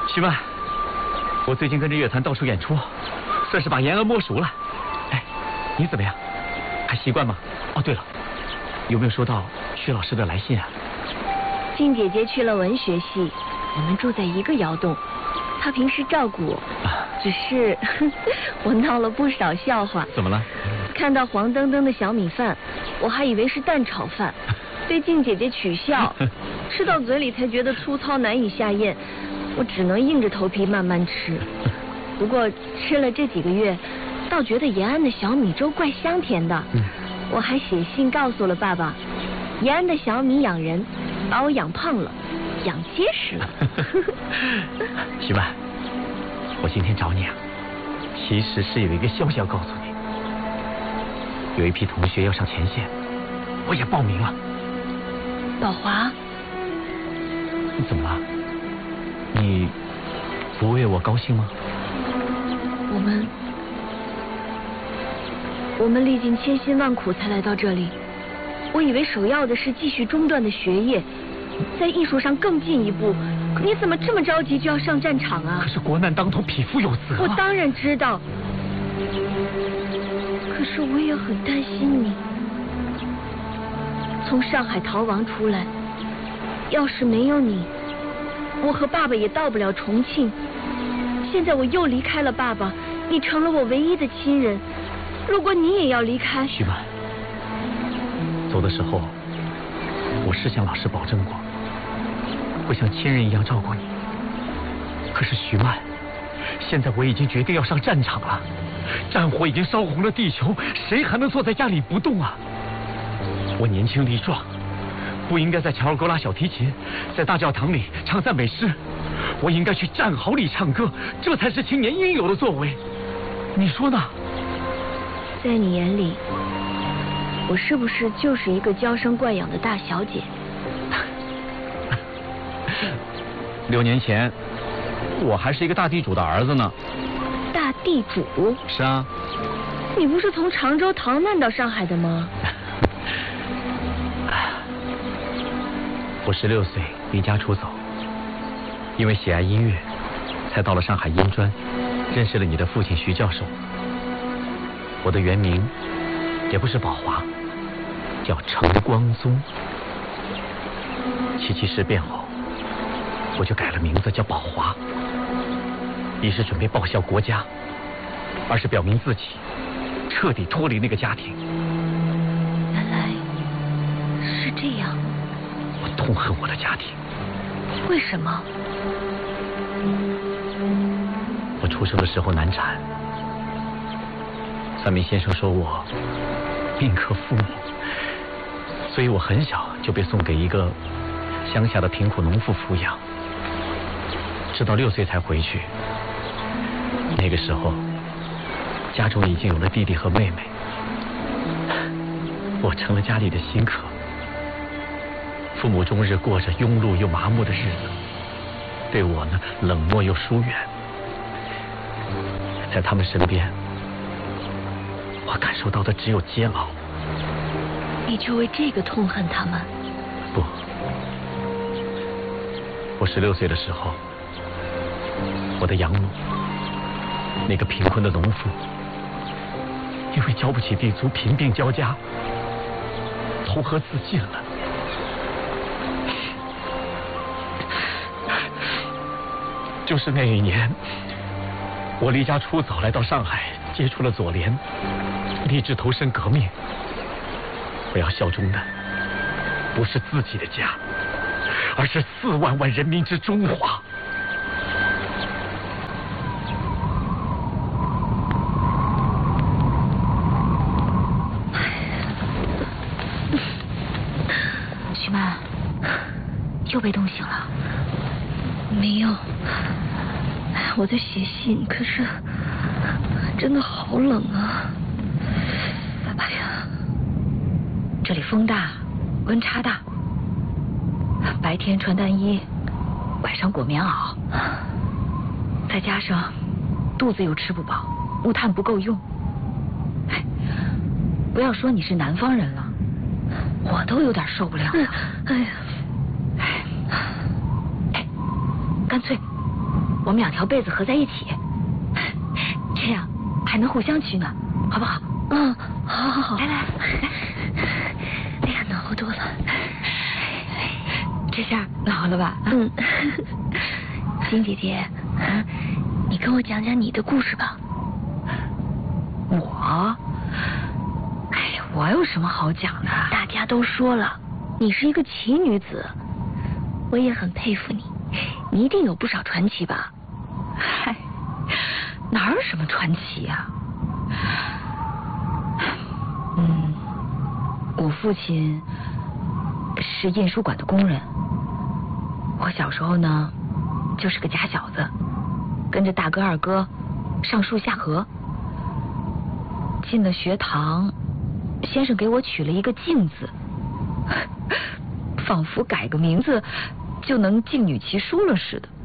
徐曼，我最近跟着乐团到处演出，算是把延安摸熟了。哎，你怎么样？还习惯吗？哦，对了，有没有收到薛老师的来信啊？ 静姐姐去了文学系，我们住在一个窑洞，她平时照顾我，只是我闹了不少笑话。 怎么了？ 看到黄澄澄的小米饭，我还以为是蛋炒饭，被静姐姐取笑，吃到嘴里才觉得粗糙难以下咽，我只能硬着头皮慢慢吃。不过吃了这几个月，倒觉得延安的小米粥怪香甜的。我还写信告诉了爸爸，延安的小米养人，把我养胖了，养结实了。 徐曼，我今天找你啊，其实是有一个消息要告诉你。有一批同学要上前线，我也报名了。 宝华， 你怎么了？你不为我高兴吗？ 我们历尽千辛万苦才来到这里，我以为首要的是继续中断的学业，在艺术上更进一步。你怎么这么着急就要上战场啊？ 可是国难当头，匹夫有责。 我当然知道，可是我也很担心你。从上海逃亡出来，要是没有你，我和爸爸也到不了重庆。现在我又离开了爸爸，你成了我唯一的亲人。如果你也要离开， 徐曼，走的时候，我是向老师保证过，会像亲人一样照顾你。可是徐曼，现在我已经决定要上战场了，战火已经烧红了地球，谁还能坐在家里不动啊？我年轻力壮，不应该在乔尔沟拉小提琴，在大教堂里唱赞美诗，我应该去战壕里唱歌，这才是青年应有的作为。你说呢？ 在你眼里，我是不是就是一个娇生惯养的大小姐 ？6年前，我还是一个大地主的儿子呢。 大地主？ 是啊。 你不是从常州逃难到上海的吗？ 我16岁离家出走，因为喜爱音乐，才到了上海音专，认识了你的父亲徐教授。我的原名也不是宝华，叫程光宗。77事变后，我就改了名字叫宝华，一是准备报效国家，二是表明自己彻底脱离那个家庭。 原来是这样。 我痛恨我的家庭。 为什么？ 我出生的时候难产，算命先生说我命克父母，所以我很小就被送给一个乡下的贫苦农妇抚养，直到6岁才回去。那个时候，家中已经有了弟弟和妹妹，我成了家里的新客。父母终日过着庸碌又麻木的日子，对我呢冷漠又疏远。在他们身边，我感受到的只有煎熬。 你就为这个痛恨他们？ 不，我16岁的时候，我的养母，那个贫困的农妇，因为交不起地租，贫病交加，投河自尽了。就是那一年，我离家出走，来到上海，接触了左联，立志投身革命。我要效忠的不是自己的家，而是4万万人民之中华。 徐曼，又被冻醒了？没有，我在写信，可是真的好冷啊！哎呀，这里风大，温差大，白天穿单衣，晚上裹棉袄，再加上肚子又吃不饱，木炭不够用。哎，不要说你是南方人了，我都有点受不了了。哎呀，干脆我们2条被子合在一起，这样还能互相取暖，好不好？嗯，好，来，哎呀，暖和多了，这下暖和了吧？嗯，金姐姐，你跟我讲讲你的故事吧。我？哎呀，我有什么好讲的？大家都说了，你是一个奇女子，我也很佩服你，你一定有不少传奇吧？嗨，哪有什么传奇呀？我父亲是印书馆的工人，我小时候呢就是个假小子，跟着大哥二哥上树下河。进了学堂，先生给我取了一个静字，仿佛改个名字就能静女其书了似的。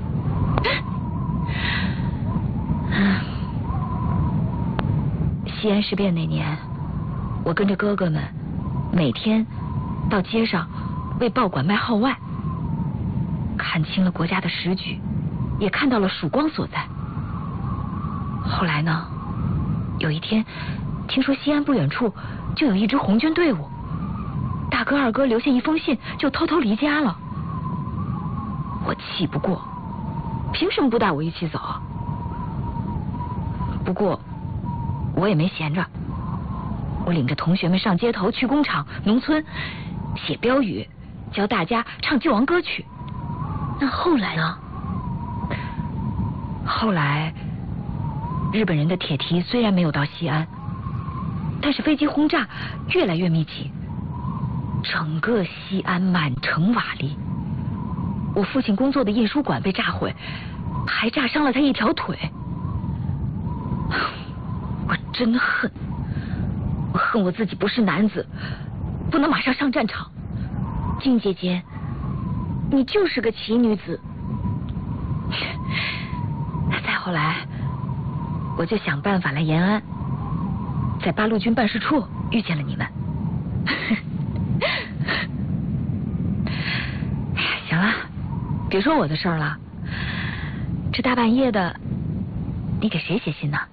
西安事变那年，我跟着哥哥们每天到街上为报馆卖号外，看清了国家的时局，也看到了曙光所在。后来呢，有一天听说西安不远处就有一支红军队伍，大哥二哥留下一封信就偷偷离家了。我气不过，凭什么不带我一起走？不过我也没闲着，我领着同学们上街头、去工厂、农村写标语，教大家唱救亡歌曲。那后来呢？后来日本人的铁蹄虽然没有到西安，但是飞机轰炸越来越密集，整个西安满城瓦砾。我父亲工作的印书馆被炸毁，还炸伤了他一条腿。我真恨，我恨我自己不是男子，不能马上上战场。静姐姐，你就是个奇女子。再后来，我就想办法来延安，在八路军办事处遇见了你们。哎呀，行了，别说我的事儿了。这大半夜的，你给谁写信呢？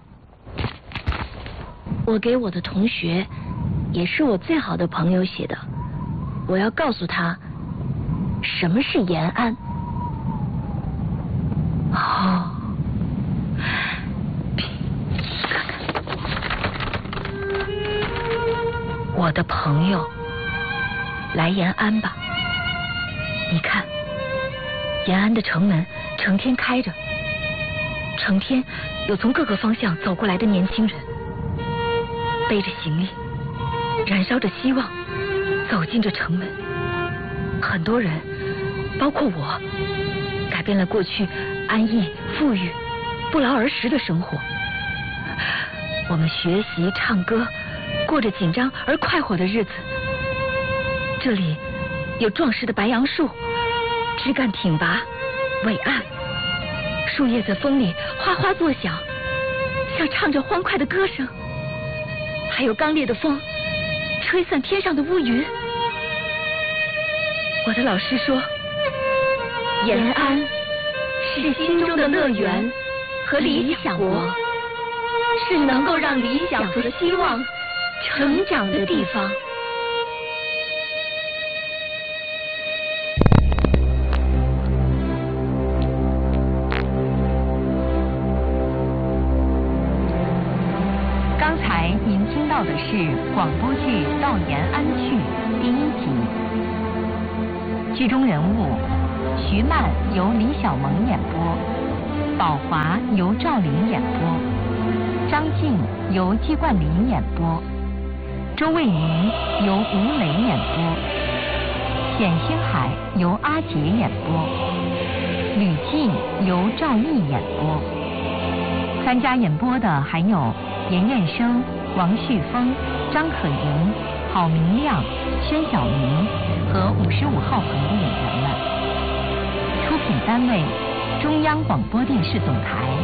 我给我的同学，也是我最好的朋友写的。我要告诉他，什么是延安。哦，看看，我的朋友，来延安吧。你看，延安的城门成天开着，成天有从各个方向走过来的年轻人，背着行李，燃烧着希望，走进这城门。很多人，包括我，改变了过去安逸、富裕、不劳而食的生活。我们学习、唱歌，过着紧张而快活的日子。这里有壮实的白杨树，枝干挺拔，伟岸，树叶在风里哗哗作响，像唱着欢快的歌声。还有刚烈的风，吹散天上的乌云。我的老师说，延安是心中的乐园和理想国，是能够让理想和希望成长的地方。 刚才您听到的是广播剧《到延安去》第1集。剧中人物徐曼由李小萌演播，宝华由赵琳演播，张静由季冠霖演播，周卫民由吴磊演播，冼星海由阿杰演播，吕季由赵毅演播。参加演播的还有严彦生、王旭峰、张可盈、郝明亮、宣晓明和55号棚的演员们。出品单位：中央广播电视总台。